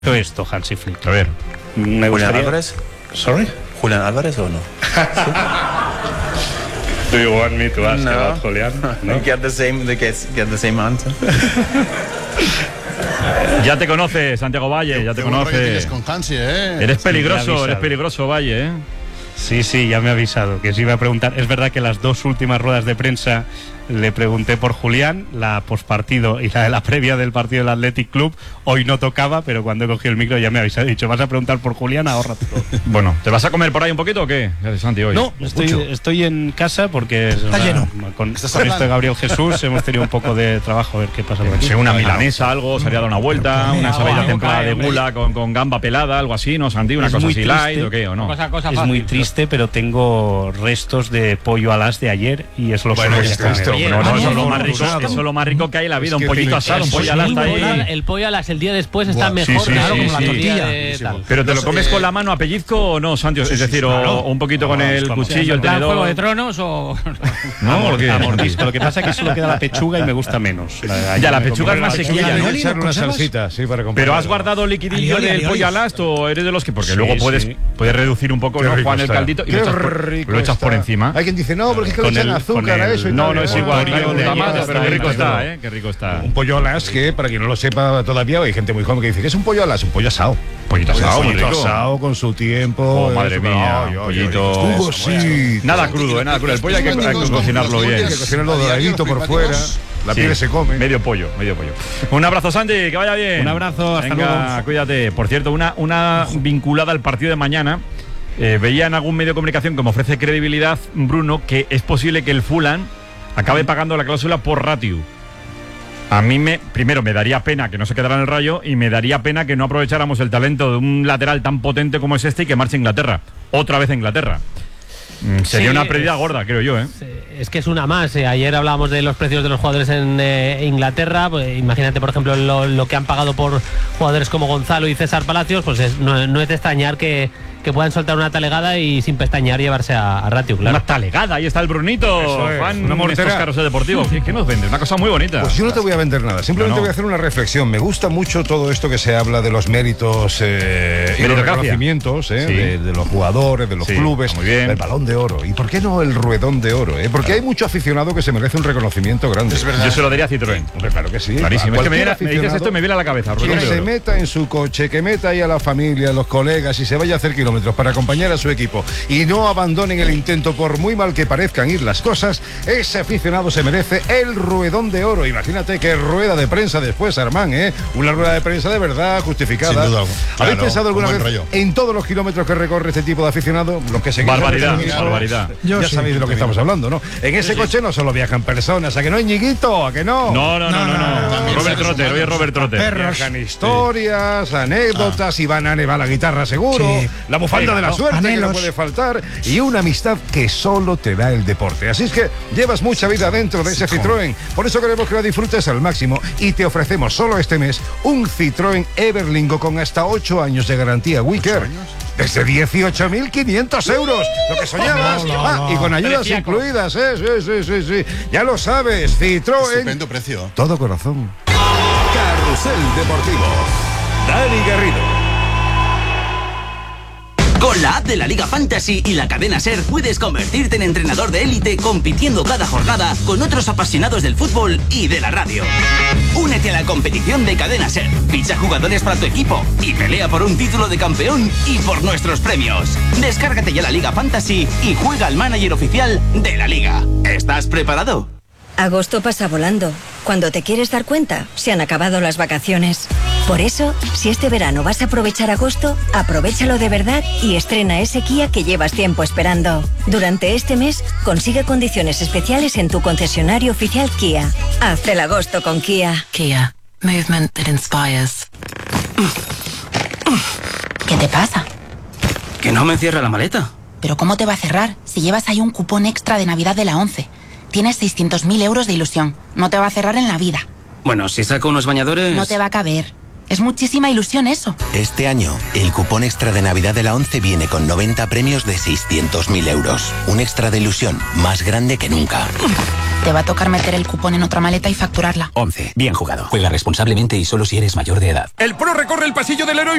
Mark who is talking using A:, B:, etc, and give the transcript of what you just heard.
A: Esto, Hansi Flick.
B: A ver.
C: Me gustaría...
D: ¿Julián Álvarez?
C: Sorry?
D: ¿Julián Álvarez o no?
C: Do you want me to ask about Julián?
D: No. Get the same answer.
B: Ya te conoces, Santiago Valle, ya te conoces.
E: Con Hansi, ¿eh?
B: Eres peligroso, Valle, ¿eh?
A: Sí, ya me ha avisado que se iba a preguntar. Es verdad que las dos últimas ruedas de prensa le pregunté por Julián, la pospartido y la de la previa del partido del Athletic Club. Hoy no tocaba, pero cuando he cogido el micro ya me ha avisado. He dicho, ¿vas a preguntar por Julián? Ahórrate todo.
B: Bueno, ¿te vas a comer por ahí un poquito o qué, Santi, hoy?
A: No, estoy en casa porque
E: está lleno.
A: Con esto de Gabriel Jesús hemos tenido un poco de trabajo, a ver qué pasa por aquí.
B: Una milanesa, algo, se haría dar una vuelta, una ensalada templada de gula con gamba pelada, algo así, ¿no, Santi? Una cosa así light, ¿o qué? ¿O no?
A: Es muy triste, pero tengo restos de pollo alas de ayer y es lo que voy a comer.
B: No, eso es lo más rico que hay en la vida, un pollito asado, un pollo alas ahí.
F: El pollo alas el día después está mejor,
B: sí,
F: claro,
B: sí,
F: como
B: sí,
F: la tortilla de tal.
B: Pero te lo comes con la mano a pellizco o no, Santi, es decir, o un poquito con el cuchillo, el tenedor.
F: ¿Juego de Tronos o...?
B: No, porque
A: lo que pasa es que solo queda la pechuga y me gusta menos.
B: Ya, la pechuga es más sequilla, ¿no?
E: Echarle una salsita, sí, para comprar.
B: Pero has guardado liquidillo del pollo alast o eres de los que, porque luego puedes reducir un poco, ¿no, Juan, el caldito y lo echas por encima?
E: Hay quien dice, no, porque es que le echan azúcar a eso.
B: No, es igual, pero qué rico está, ¿eh? Qué rico está.
E: Un pollo alas que, para quien no lo sepa todavía, hay gente muy joven que dice que es un pollo alas, un pollo asado.
B: Pollito
E: asado con su tiempo.
B: Oh, madre mía, pollito. Nada crudo, nada crudo. El pollo hay que cocinarlo bien.
E: Hay que cocinarlo doradito por fuera. La piel se come.
B: Medio pollo. Un abrazo, Santi, que vaya bien.
A: Un abrazo, hasta luego.
B: Cuídate. Por cierto, una vinculada al partido de mañana. Veía en algún medio de comunicación que me ofrece credibilidad, Bruno, que es posible que el Fulham acabe pagando la cláusula por ratio. A mí primero me daría pena que no se quedara en el Rayo y me daría pena que no aprovecháramos el talento de un lateral tan potente como es este y que marche a Inglaterra. Otra vez a Inglaterra. Sería una pérdida gorda, creo yo, ¿eh?
F: Es que es una más. Ayer hablábamos de los precios de los jugadores en Inglaterra. Pues, imagínate, por ejemplo, lo que han pagado por jugadores como Gonzalo y César Palacios. Pues no es de extrañar que puedan soltar una talegada y sin pestañear llevarse a ratio, claro.
B: Una talegada, ahí está el Brunito. Juan,
E: una mortera.
B: Estos carros deportivos. ¿Qué nos vende? Una cosa muy bonita.
E: Pues yo no te voy a vender nada, simplemente voy a hacer una reflexión. Me gusta mucho todo esto que se habla de los méritos y los reconocimientos de los jugadores, de los clubes, del Balón de Oro. ¿Y por qué no el Ruedón de Oro? Porque hay mucho aficionado que se merece un reconocimiento grande.
B: Es verdad. Yo se lo daría a Citroën.
E: Hombre, claro que sí.
B: Clarísimo. Es que me dices esto y me viene a la cabeza.
E: Que se meta en su coche, que meta ahí a la familia, a los colegas y se vaya a hacer kilómetros para acompañar a su equipo y no abandonen el intento por muy mal que parezcan ir las cosas. Ese aficionado se merece el Ruedón de Oro. Imagínate qué rueda de prensa después, Armán, una rueda de prensa de verdad justificada.
G: Sin duda.
E: ¿Habéis pensado alguna vez en todos los kilómetros que recorre este tipo de aficionado? Los que se
B: barbaridad.
E: Ya sabéis de lo que estamos hablando, ¿no? En ese coche no solo viajan personas, ¿a que no hay Ñiguito? ¿A que no?
B: No. Robert Trotter, hoy es Robert Trotter.
E: Viajan historias, anécdotas, Iván Ane va a la guitarra seguro, la bufanda de la suerte que no puede faltar y una amistad que solo te da el deporte. Así es que llevas mucha vida dentro de ese Citroën. Por eso queremos que la disfrutes al máximo y te ofrecemos solo este mes un Citroën Everlingo con hasta 8 años de garantía Wicker. Desde 18.500 euros. Lo que soñabas. Y con ayudas incluidas. Sí. Ya lo sabes. Citroën.
G: Estupendo precio.
E: Todo corazón.
H: Carrusel Deportivo. Dani Garrido.
I: Con la app de la Liga Fantasy y la cadena SER puedes convertirte en entrenador de élite compitiendo cada jornada con otros apasionados del fútbol y de la radio. Únete a la competición de cadena SER, ficha jugadores para tu equipo y pelea por un título de campeón y por nuestros premios. Descárgate ya la Liga Fantasy y juega al manager oficial de la Liga. ¿Estás preparado?
J: Agosto pasa volando. Cuando te quieres dar cuenta, se han acabado las vacaciones. Por eso, si este verano vas a aprovechar agosto, aprovéchalo de verdad y estrena ese Kia que llevas tiempo esperando. Durante este mes, consigue condiciones especiales en tu concesionario oficial Kia. Haz el agosto con Kia.
K: Kia. Movement that inspires.
L: ¿Qué te pasa?
I: Que no me cierra la maleta.
L: ¿Pero cómo te va a cerrar si llevas ahí un cupón extra de Navidad de la 11? Tienes 600.000 euros de ilusión. No te va a cerrar en la vida.
I: Bueno, si saco unos bañadores...
L: No te va a caber. Es muchísima ilusión eso.
M: Este año, el cupón extra de Navidad de la 11 viene con 90 premios de 600.000 euros. Un extra de ilusión más grande que nunca.
L: Te va a tocar meter el cupón en otra maleta y facturarla.
G: 11. Bien jugado. Juega responsablemente y solo si eres mayor de edad.
N: El Pro recorre el pasillo del héroe